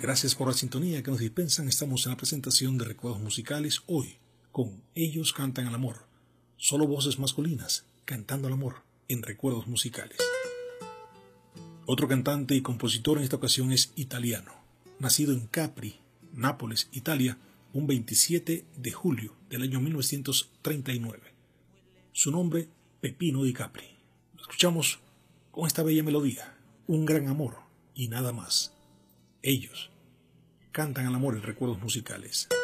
Gracias por la sintonía que nos dispensan. Estamos en la presentación de Recuerdos Musicales hoy con Ellos Cantan al Amor. Solo voces masculinas cantando al amor en Recuerdos Musicales. Otro cantante y compositor en esta ocasión es italiano, nacido en Capri, Nápoles, Italia, un 27 de julio del año 1939. Su nombre, Peppino Di Capri. Lo escuchamos con esta bella melodía, Un gran amor y nada más. Ellos cantan al amor en Recuerdos Musicales.